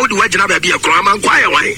would wagina baby a crime and quiet way.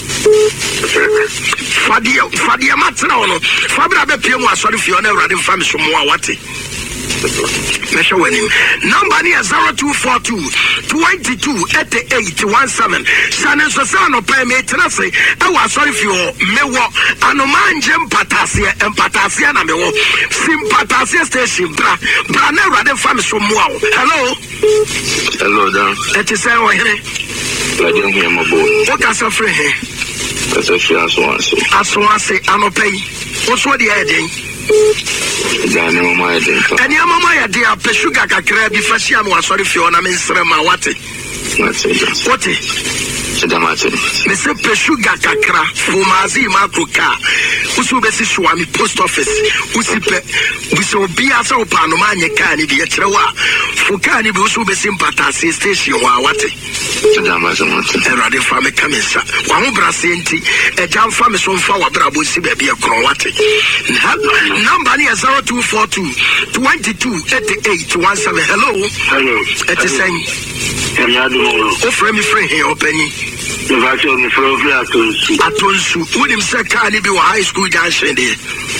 Fadia Matrano, Fabra Bepiamo, sorry for your never family from Wawati. Measure winning. Number near 0242 22 88 17. San Sosano pay me tenase. I was sorry for your mewo. Anomanjem Patasia and Patasia na mewo. Sympatasia station bra. Brana rather family from Wow. Hello. Hello, Dan. It is our here. I don't hear my boy. What can suffer here? That's actually as one say. As one say, Anopay. What's what the heading? And your mama, dear, Peshuga Crab, if I see I'm sorry for your name, what it? What it? Mr. Peshuga Kakra, Fumazi Makruka, Usubesi Swami Post Office, Usipe, Usobia Sopanomania Cani, the Etrawa, Fukani Busubesi Patasi Station, what it? Erade fame kamisa wa ho brasenti ejam fame so mfa wa brabo si ba bia krowate number ni 0242 22 88 17. Hello it is saying o frame me frame here openi the virtual me from atonsu wonim se ka ni bi wa high school junction dey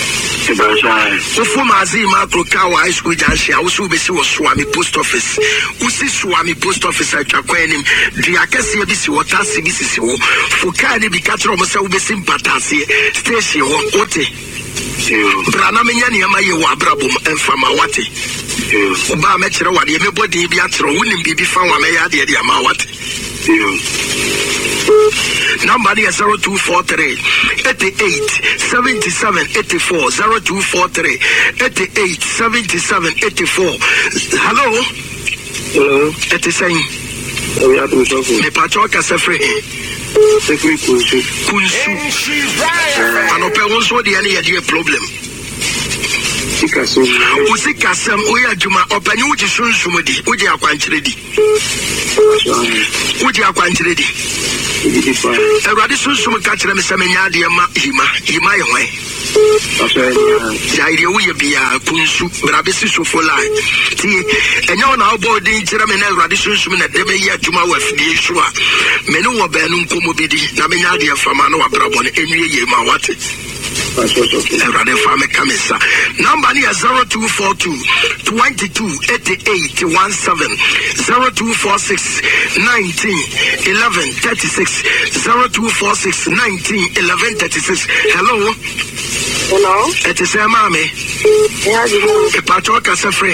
Ufumazi Makruka high school junction also be see Swami Post Office usi Swami Post Office atwakwanim diakese bi si wotase bi sisi wo fukani bi katro mo se wo be sympathy station wo ote brana menya ne ma ye wo abrabom emfama wate oba me kire wade me body bi atro wonim bibi fa wa me ya de de ama wate number is 0243 88 77 84 0243 88 77 84. Hello. It is saying the Pachoka Safri Kunsu and open also the any problem. Usikasem Oya Juma open you to soon sumudi, Uji Aquantredi. Uji Aquantredi. A radical soon catch them Samina, Hima, Jairia will be a Kunsu, Brabisi Sofola. And now now boarding Jeramina radical soon at Demeya Juma with the Shua. Menu of Benum Kumubidi, Naminadia Famano Brabon, Emi Mawati. Number near 0242 22 88 17 0246 19 11 36 0246 19 11 36. Hello. It is a mommy. A Pachoka Safri.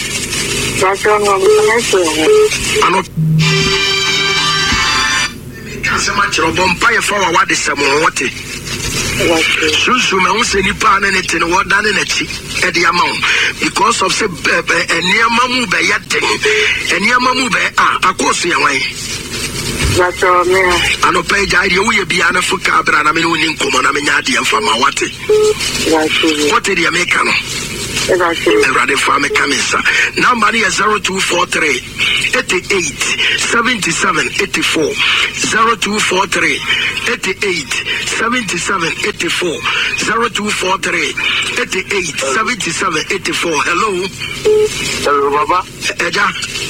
So much of Bompire for what is some water. Susu me won se nipa na ne tin wo dan na chi e de amount because of say eniama mu be yaten eniama mu be akoso yan wan that's all me ano pe ja ide wo ye bia na fuka bra na me no ni nkomo na me nya de mfa ma wate what the American Erade Fame Kamisa. Number is 0243 88 77 84 0243 88 77 84 0243 88 77 84. Hello. Hello, Baba. Eja.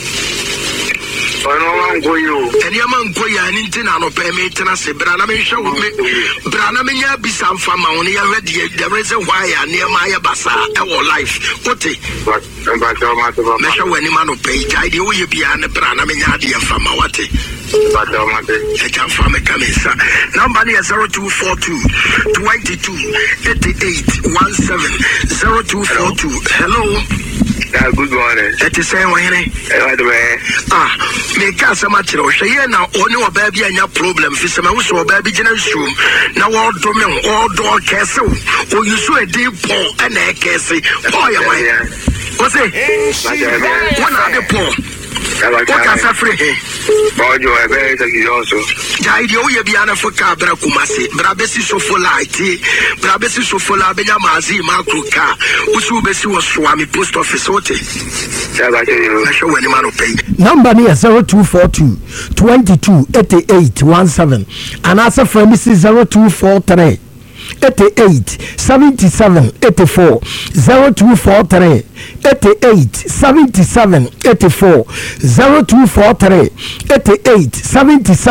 And your man go ya nintin and pay me tenase brana me show me brana me ya bisam fama only already the reason why I near my basa our life. What measure when you man pay guide you will be an brana me ya dear fama what I can from a camisa. Number is 0242 22 88 17 0242. Hello. Good morning. That is saying, make us a match. Say now, only a baby and your problem. Fisherman was a baby generation. Now, all domain, all door castle. Or you saw a deep poor and a castle. Boy, what's it? One other poor. What can I free? Bojo, I very thank you also. Jaidio, you be an Africa, Brakumasi, Brabesi Sofolite, Brabesi Sofola, Benamazi, Makruka, Usubesi was Swami Post Office. I show any man pay. Number near 0242 22 88 17. And answer from Mrs. 0243 88 77 84 0243 88 77 84 0243 88 77